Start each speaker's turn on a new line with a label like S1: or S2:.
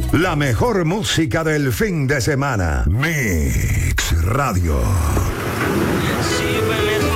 S1: La mejor música del fin de semana. Mix Radio.
S2: Sí,